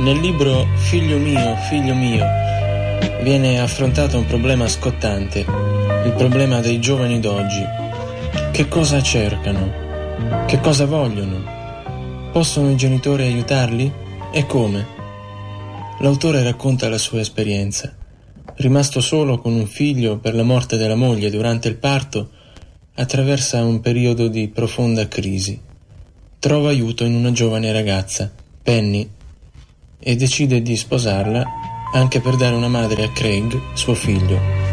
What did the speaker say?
Nel libro figlio mio, viene affrontato un problema scottante, il problema dei giovani d'oggi. Che cosa cercano? Che cosa vogliono? Possono i genitori aiutarli? E come? L'autore racconta la sua esperienza. Rimasto solo con un figlio per la morte della moglie durante il parto, attraversa un periodo di profonda crisi. Trova aiuto in una giovane ragazza, Penny, e decide di sposarla anche per dare una madre a Craig, suo figlio.